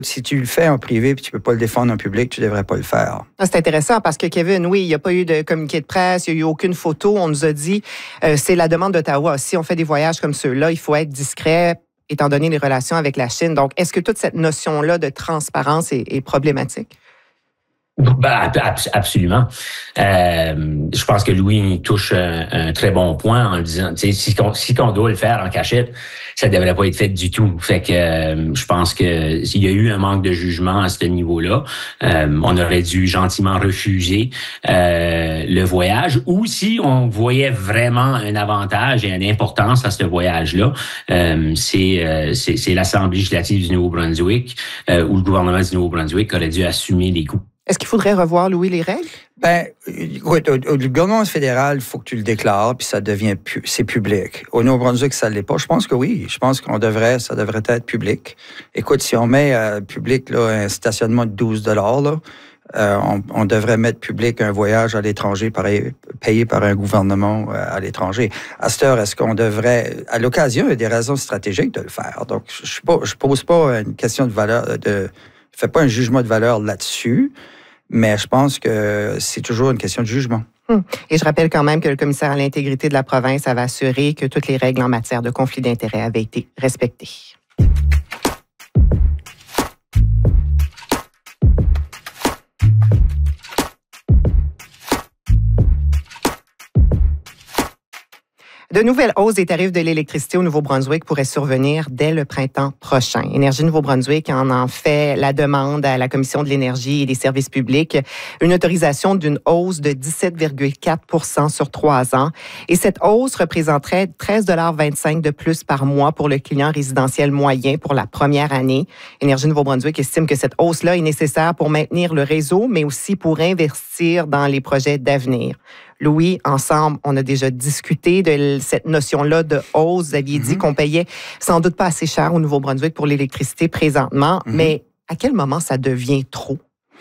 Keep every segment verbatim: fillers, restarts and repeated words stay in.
Si tu le fais en privé puis tu peux pas le défendre en public, tu devrais pas le faire. Ah, c'est intéressant parce que Kevin, oui, il n'y a pas eu de communiqué de presse, il n'y a eu aucune photo. On nous a dit, euh, c'est la demande d'Ottawa. Si on fait des voyages comme ceux-là, il faut être discret étant donné les relations avec la Chine. Donc, est-ce que toute cette notion-là de transparence est, est problématique? Ben, absolument. Euh, je pense que Louis touche un, un très bon point en disant, tu sais, si on, si on doit le faire en cachette, ça ne devrait pas être fait du tout. Fait que euh, je pense que s'il y a eu un manque de jugement à ce niveau-là, euh, on aurait dû gentiment refuser euh, le voyage. Ou si on voyait vraiment un avantage et une importance à ce voyage-là, euh, c'est, euh, c'est, c'est l'Assemblée législative du Nouveau-Brunswick euh, ou le gouvernement du Nouveau-Brunswick aurait dû assumer les coûts. Est-ce qu'il faudrait revoir, Louis, les règles? Ben, écoute, au, au gouvernement fédéral, il faut que tu le déclares, puis ça devient, pu, c'est public. Au Nouveau-Brunswick, ça ne l'est pas. Je pense que oui. Je pense qu'on devrait, ça devrait être public. Écoute, si on met euh, public là, un stationnement de douze dollars, là, euh, on, on devrait mettre public un voyage à l'étranger payé, payé par un gouvernement euh, à l'étranger. À cette heure, est-ce qu'on devrait, à l'occasion, il y a des raisons stratégiques de le faire. Donc, je ne pose pas une question de valeur, de, je fais pas un jugement de valeur là-dessus. Mais je pense que c'est toujours une question de jugement. Hum. Et je rappelle quand même que le commissaire à l'intégrité de la province avait assuré que toutes les règles en matière de conflit d'intérêts avaient été respectées. De nouvelles hausses des tarifs de l'électricité au Nouveau-Brunswick pourraient survenir dès le printemps prochain. Énergie Nouveau-Brunswick en en fait la demande à la Commission de l'énergie et des services publics, une autorisation d'une hausse de dix-sept virgule quatre pour cent sur trois ans. Et cette hausse représenterait treize virgule vingt-cinq dollars de plus par mois pour le client résidentiel moyen pour la première année. Énergie Nouveau-Brunswick estime que cette hausse-là est nécessaire pour maintenir le réseau, mais aussi pour investir dans les projets d'avenir. Louis, ensemble, on a déjà discuté de cette notion-là de hausse. Vous aviez mm-hmm. dit qu'on payait sans doute pas assez cher au Nouveau-Brunswick pour l'électricité présentement, mm-hmm. mais à quel moment ça devient trop?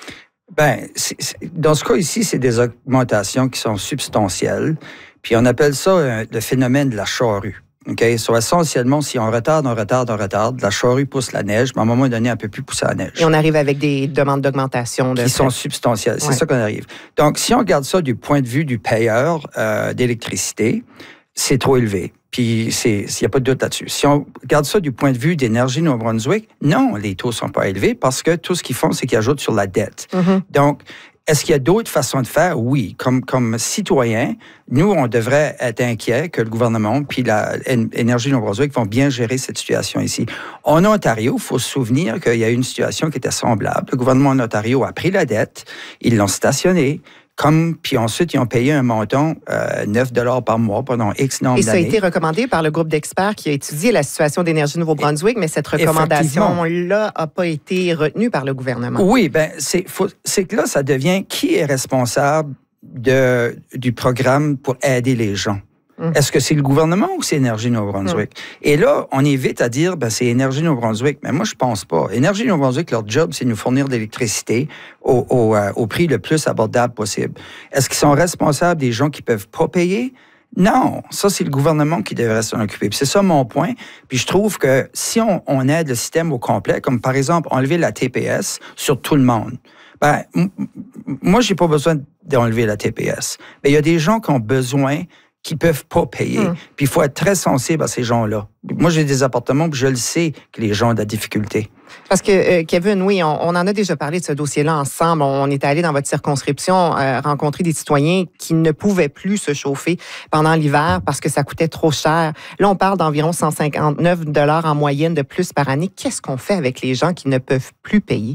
Ben, c'est, c'est, dans ce cas ici, c'est des augmentations qui sont substantielles, puis on appelle ça euh, le phénomène de la charrue. OK? So, essentiellement, si on retarde, on retarde, on retarde, la charrue pousse la neige, mais à un moment donné, elle ne peut plus pousser la neige. Et on arrive avec des demandes d'augmentation. De qui sont substantielles. C'est ouais. ça qu'on arrive. Donc, si on regarde ça du point de vue du payeur euh, d'électricité, c'est trop élevé. Puis, il n'y a pas de doute là-dessus. Si on regarde ça du point de vue d'Énergie Nouveau-Brunswick, non, les taux ne sont pas élevés parce que tout ce qu'ils font, c'est qu'ils ajoutent sur la dette. Mm-hmm. Donc, est-ce qu'il y a d'autres façons de faire? Oui. Comme, comme citoyens, nous, on devrait être inquiets que le gouvernement puis la Énergie Nouveau-Brunswick vont bien gérer cette situation ici. En Ontario, il faut se souvenir qu'il y a eu une situation qui était semblable. Le gouvernement en Ontario a pris la dette, ils l'ont stationnée, comme, puis ensuite, ils ont payé un montant euh, neuf dollars par mois pendant X nombre d'années. Et ça a été recommandé par le groupe d'experts qui a étudié la situation d'Énergie Nouveau-Brunswick, mais cette recommandation-là n'a pas été retenue par le gouvernement. Oui, bien, c'est, faut, c'est que là, ça devient qui est responsable de, du programme pour aider les gens? Mmh. Est-ce que c'est le gouvernement ou c'est Énergie Nouveau-Brunswick? Mmh. Et là, on évite à dire, ben, c'est Énergie Nouveau-Brunswick. Mais moi, je pense pas. Énergie Nouveau-Brunswick, leur job, c'est de nous fournir de l'électricité au, au, euh, au prix le plus abordable possible. Est-ce qu'ils sont responsables des gens qui peuvent pas payer? Non. Ça, c'est le gouvernement qui devrait s'en occuper. Puis c'est ça mon point. Puis je trouve que si on, on aide le système au complet, comme par exemple enlever la T P S sur tout le monde, ben, m- moi, j'ai pas besoin d'enlever la T P S. Mais il y a des gens qui ont besoin qui peuvent pas payer. Hum. Puis il faut être très sensible à ces gens-là. Moi, j'ai des appartements, puis je le sais que les gens ont de la difficulté. Parce que, euh, Kevin, oui, on, on en a déjà parlé de ce dossier-là ensemble. On est allé dans votre circonscription euh, rencontrer des citoyens qui ne pouvaient plus se chauffer pendant l'hiver parce que ça coûtait trop cher. Là, on parle d'environ cent cinquante-neuf dollars en moyenne de plus par année. Qu'est-ce qu'on fait avec les gens qui ne peuvent plus payer?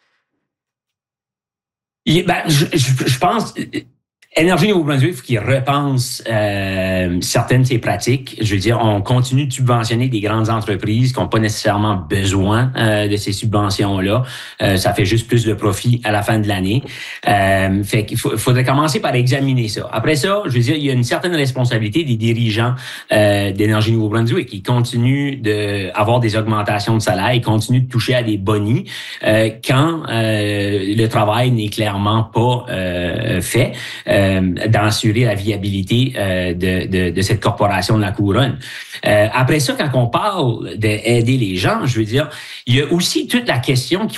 Ben, je, je, je pense... Énergie Nouveau-Brunswick, il faut qu'il repense euh, certaines de ses pratiques. Je veux dire, on continue de subventionner des grandes entreprises qui n'ont pas nécessairement besoin euh, de ces subventions-là. Euh, ça fait juste plus de profit à la fin de l'année. Euh, fait qu'il faut, faudrait commencer par examiner ça. Après ça, je veux dire, il y a une certaine responsabilité des dirigeants euh, d'Énergie Nouveau-Brunswick qui continuent d'avoir des augmentations de salaire, ils continuent de toucher à des bonis euh, quand euh, le travail n'est clairement pas euh, fait. Euh, d'assurer la viabilité euh, de, de, de cette corporation de la Couronne. Euh, après ça, quand on parle d'aider les gens, je veux dire, il y a aussi toute la question qu'il